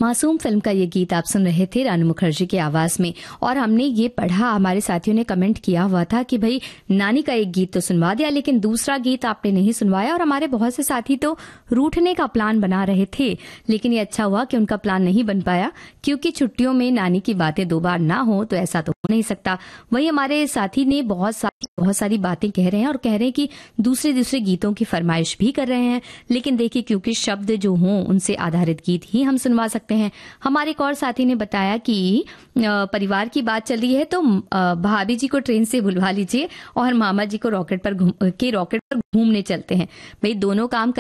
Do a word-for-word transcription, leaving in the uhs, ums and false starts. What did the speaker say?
मासूम फिल्म का ये गीत आप सुन रहे थे रानू मुखर्जी की आवाज में। और हमने ये पढ़ा, हमारे साथियों ने कमेंट किया हुआ था कि भाई नानी का एक गीत तो सुनवा दिया लेकिन दूसरा गीत आपने नहीं सुनवाया। और हमारे बहुत से साथी तो रूठने का प्लान बना रहे थे, लेकिन ये अच्छा हुआ कि उनका प्लान नहीं बन पाया, क्योंकि छुट्टियों में नानी की बातें दो बार ना हो तो ऐसा तो हो नहीं सकता। वही हमारे साथी ने बहुत सारी बहुत सारी बातें कह रहे हैं और कह रहे हैं कि दूसरे दूसरे गीतों की फरमाइश भी कर रहे हैं, लेकिन देखिए क्योंकि शब्द जो हों उनसे आधारित गीत ही हम सुनवा सकते हैं। हमारे एक और साथी ने बताया कि परिवार की बात चल रही है तो भाभी जी को ट्रेन से बुलवा लीजिए और मामा जी को रॉकेट पर घूम के रॉकेट पर घूमने चलते हैं। भाई दोनों काम